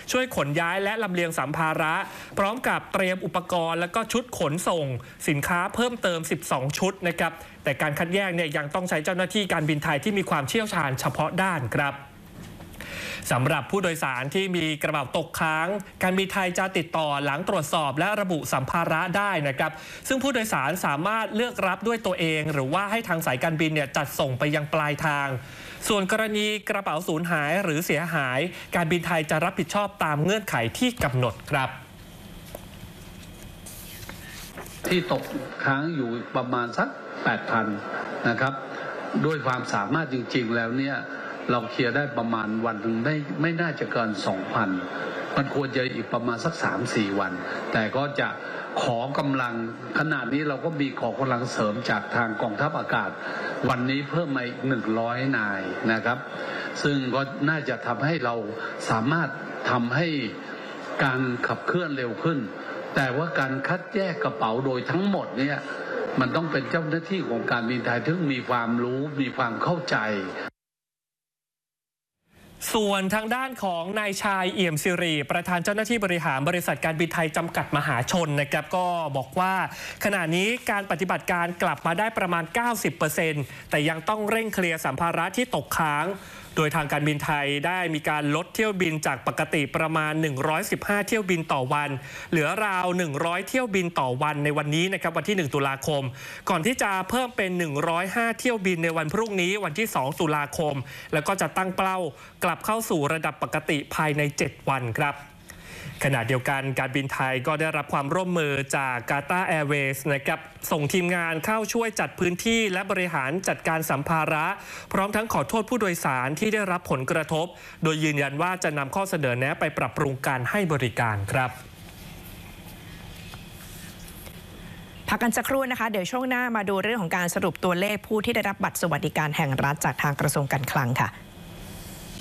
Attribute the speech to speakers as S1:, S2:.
S1: ช่วยขนย้ายและลำเลียงสัมภาระพร้อมกับเตรียมอุปกรณ์และก็ชุดขนส่งสินค้าเพิ่มเติม12ชุดนะครับแต่การคัดแยกเนี่ยยังต้องใช้เจ้าหน้าที่การบินไทยที่มีความเชี่ยวชาญเฉพาะด้านครับสำหรับผู้โดยสารที่มีกระเป๋าตกค้างการบินไทยจะติดต่อหลังตรวจสอบและระบุสัมภาระได้นะครับซึ่งผู้โดยสารสามารถเลือกรับด้วยตัวเองหรือว่าให้ทางสายการบินเนี่ยจัดส่งไปยังปลายทางส่วนกรณีกระเป๋าสูญหายหรือเสียหายการบินไทยจะรับผิดชอบตามเงื่อนไขที่กำหนดครับ
S2: ที่ตกค้างอยู่ประมาณสัก 8,000 นะครับด้วยความสามารถจริงๆแล้วเนี่ยเราเคลียร์ได้ประมาณวันหนึ่งไม่น่าจะเกิน 2,000 มันควรจะอีกประมาณสัก 3-4 วันแต่ก็จะขอกำลังขนาดนี้เราก็มีขอกำลังเสริมจากทางกองทัพอากาศวันนี้เพิ่มมาอีก100 นายนะครับซึ่งก็น่าจะทำให้เราสามารถทำให้การขับเคลื่อนเร็วขึ้นแต่ว่าการคัดแยกกระเป๋าโดยทั้งหมดเนี่ยมันต้องเป็นเจ้าหน้าที่ของการบินไทยที่มีความรู้มีความเข้าใจ
S1: ส่วนทางด้านของนายชายเอี่ยมสิริประธานเจ้าหน้าที่บริหารบริษัทการบินไทยจำกัดมหาชนนะครับก็บอกว่าขณะนี้การปฏิบัติการกลับมาได้ประมาณ 90% แต่ยังต้องเร่งเคลียร์สัมภาระที่ตกค้างโดยทางการบินไทยได้มีการลดเที่ยวบินจากปกติประมาณ115เที่ยวบินต่อวันเหลือราว100เที่ยวบินต่อวันในวันนี้นะครับวันที่1ตุลาคมก่อนที่จะเพิ่มเป็น105เที่ยวบินในวันพรุ่งนี้วันที่2ตุลาคมแล้วก็จะตั้งเป้ากลับเข้าสู่ระดับปกติภายใน7วันครับขณะเดียวกันการบินไทยก็ได้รับความร่วมมือจากกาตาร์แอร์เวย์นะครับส่งทีมงานเข้าช่วยจัดพื้นที่และบริหารจัดการสัมภาระพร้อมทั้งขอโทษผู้โดยสารที่ได้รับผลกระทบโดยยืนยันว่าจะนำข้อเสนอแนะไปปรับปรุงการให้บริการครับ
S3: พักกันสักครู่นะคะเดี๋ยวช่วงหน้ามาดูเรื่องของการสรุปตัวเลขผู้ที่ได้รับบัตรสวัสดิการแห่งรัฐจากทางกระทรวงการคลังค่ะ